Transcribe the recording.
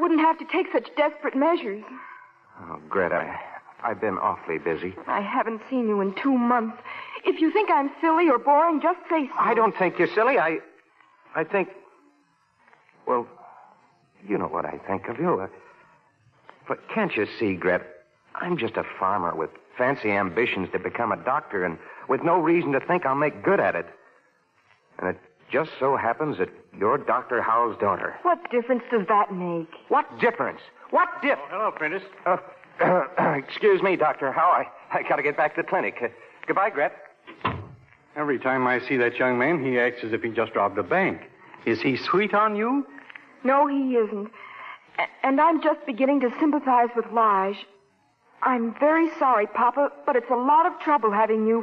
wouldn't have to take such desperate measures. Oh, Greta, I've been awfully busy. I haven't seen you in 2 months. If you think I'm silly or boring, just say so. I don't think you're silly. I think... Well, you know what I think of you. But can't you see, Gret, I'm just a farmer with fancy ambitions to become a doctor and with no reason to think I'll make good at it. And it just so happens that you're Dr. Howe's daughter. What difference does that make? What difference? What difference? Hello, Prentice. Excuse me, Dr. Howe. I got to get back to the clinic. Goodbye, Gret. Every time I see that young man, he acts as if he just robbed a bank. Is he sweet on you? No, he isn't. And I'm just beginning to sympathize with Lige. I'm very sorry, Papa, but it's a lot of trouble having you